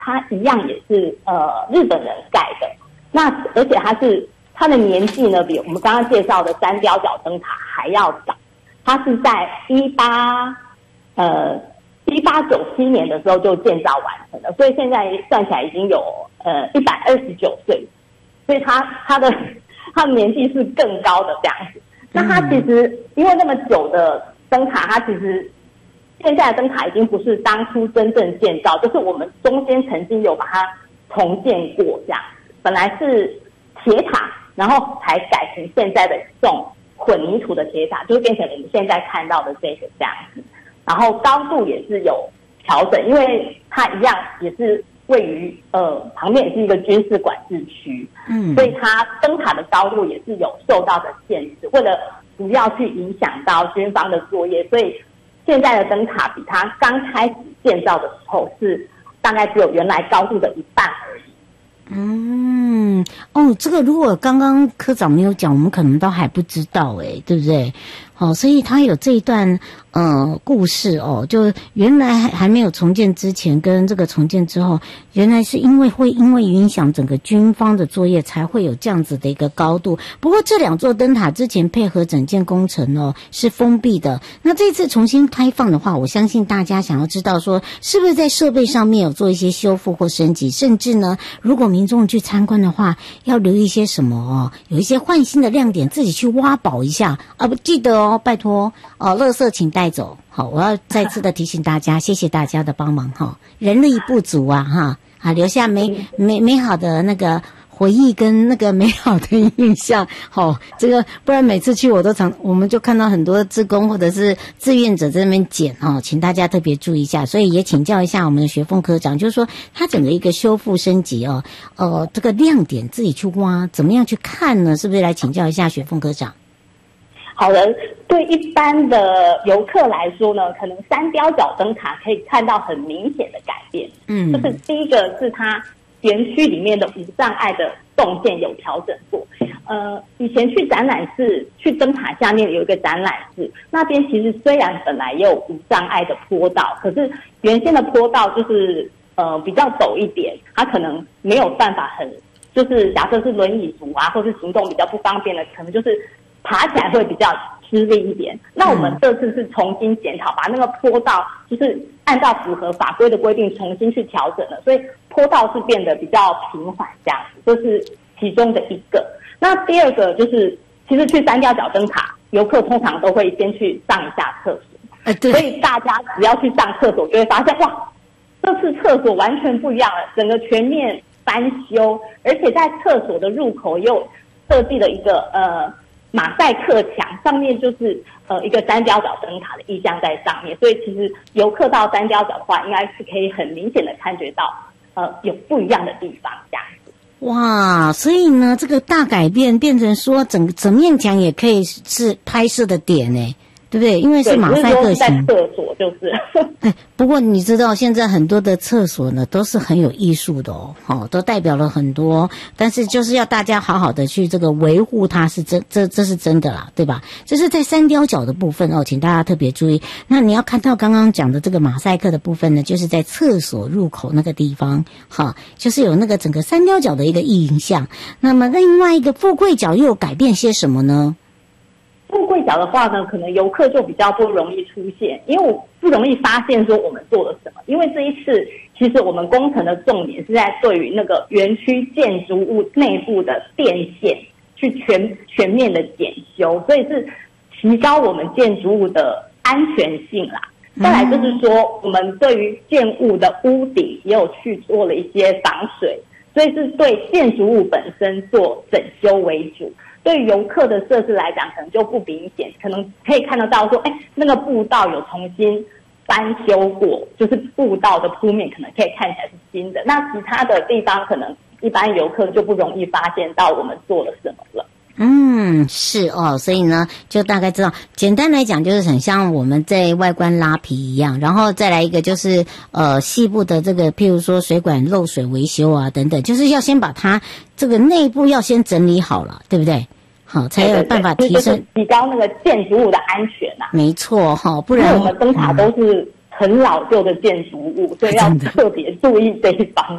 它一样也是日本人盖的。那而且它的年纪呢，比我们刚刚介绍的三貂角灯塔还要早。它是在1897年的时候就建造完成的，所以现在算起来已经有129岁，所以它的年纪是更高的这样子。那它其实因为那么久的灯塔，它其实现在的灯塔已经不是当初真正建造，就是我们中间曾经有把它重建过这样子，本来是铁塔，然后才改成现在的这种混凝土的铁塔，就变成我们现在看到的这个这样子。然后高度也是有调整，因为它一样也是位于旁边也是一个军事管制区，所以它灯塔的高度也是有受到的限制，为了不要去影响到军方的作业，所以现在的灯塔比它刚开始建造的时候是大概只有原来高度的一半而已。 这个如果刚刚科长没有讲，我们可能都还不知道对不对？所以他有这一段故事就原来还没有重建之前跟这个重建之后，原来是因为影响整个军方的作业才会有这样子的一个高度。不过这两座灯塔之前配合整建工程是封闭的，那这次重新开放的话，我相信大家想要知道说是不是在设备上面有做一些修复或升级，甚至呢如果民众去参观的话要留意一些什么有一些换新的亮点自己去挖宝一下不记得拜托垃圾请带走。好，我要再次的提醒大家，谢谢大家的帮忙人力不足留下美好的那个回忆跟那个美好的印象。这个不然每次去我们就看到很多志工或者是志愿者在那边捡请大家特别注意一下。所以也请教一下我们的学凤科长，就是说他整个一个修复升级这个亮点自己去挖，怎么样去看呢？是不是来请教一下学凤科长？ 好的，对一般的游客来说呢，可能三貂角灯塔可以看到很明显的改变。就是第一个是它园区里面的无障碍的动线有调整过。以前去展览室，去灯塔下面有一个展览室，那边其实虽然本来也有无障碍的坡道，可是原先的坡道就是比较陡一点，它可能没有办法就是假设是轮椅族或是行动比较不方便的，可能就是爬起来会比较吃力一点。那我们这次是重新检讨，把那个坡道就是按照符合法规的规定重新去调整了，所以坡道是变得比较平缓这样子，这是其中的一个。那第二个就是其实去三貂角灯塔，游客通常都会先去上一下厕所， 对， 所以大家只要去上厕所就会发现哇，这次厕所完全不一样了，整个全面翻修，而且在厕所的入口又设计了一个马赛克墙，上面就是一个三貂角灯塔的意象在上面，所以其实游客到三貂角的话，应该是可以很明显的感觉到有不一样的地方这样子。 哇，所以呢这个大改变变成说整面墙也可以是拍摄的点对不对？因为是马赛克型。 在厕所就是不过你知道现在很多的厕所呢都是很有艺术的都代表了很多，但是就是要大家好好的去这个维护它，这是真的啦，对吧？这是在三貂角的部分请大家特别注意。那你要看到刚刚讲的这个马赛克的部分呢，就是在厕所入口那个地方就是有那个整个三貂角的一个印象。那么另外一个富贵角又有改变些什么呢？ 富贵角的话呢，可能游客就比较不容易出现，因为我不容易发现说我们做了什么。因为这一次其实我们工程的重点是在对于那个园区建筑物内部的电线去全面的检修，所以是提高我们建筑物的安全性啦。再来就是说，我们对于建物的屋顶也有去做了一些防水，所以是对建筑物本身做整修为主。对于游客的设施来讲，可能就不明显，可能可以看得到说，那个步道有重新翻修过，就是步道的铺面可能可以看起来是新的。那其他的地方可能一般游客就不容易发现到我们做了什么了。 是所以呢就大概知道，简单来讲就是很像我们在外观拉皮一样，然后再来一个就是细部的这个譬如说水管漏水维修等等，就是要先把它这个内部要先整理好了，对不对？好，才有办法提升提高那个建筑物的安全没错不然我们灯塔都是很老旧的建筑物，所以要特别注意这一方